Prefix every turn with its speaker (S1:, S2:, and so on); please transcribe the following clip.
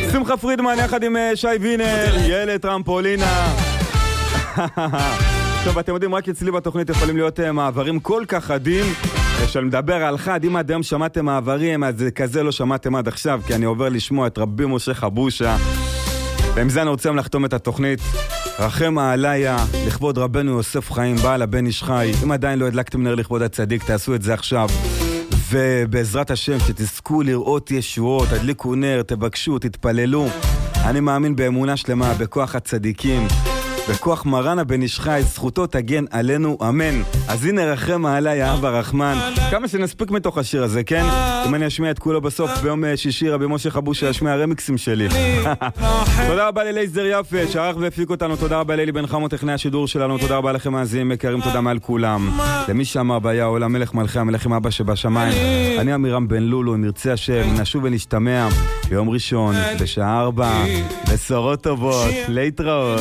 S1: שמחה פרידמן יחד עם שי וינר, ילד טרמפולינה. טוב, אתם יודעים, רק אצלי בתוכנית יכולים להיות מעברים כל כך חדים. כשאני מדבר על חד, אם עד היום שמעתם מעברים, אז כזה לא שמעתם עד עכשיו, כי אני עובר לשמוע את רבי משה חבושה. ועם זה אני רוצה לחתום את התוכנית. רחם העליה, לכבוד רבנו יוסף חיים, בעל הבן איש חי. אם עדיין לא הדלקתם נר לכבוד הצדיק, תעשו את זה עכשיו. ובעזרת השם, שתזכו לראות ישועות, תדליקו נר, תבקשו, תתפללו. אני מאמין באמונה שלמה, בכוח הצדיקים, בכוח מרן הבן איש חי, זכותו תגן עלינו, אמן. אז הנה רחם עליה, אבא רחמן. כמה שנספיק מתוך השיר הזה, כן? אם אני אשמיע את כולו בסוף ביום שישי, רבי משה חבושה ישמיע הרמיקסים שלי. תודה רבה ללייזר יפה, שערך והפיק אותנו. תודה רבה לילי בן חמו, טכנאי השידור שלנו. תודה רבה לכם מאזינים יקרים, תודה מעל כולם. למי שאמר ביה עולם מלך מלכי המלכים אבא שבשמיים. אני אמירם בן לולו, אם ירצה השם, נשוב ונשתמע ביום ראשון בשעה 4. בשורות טובות, להתראות.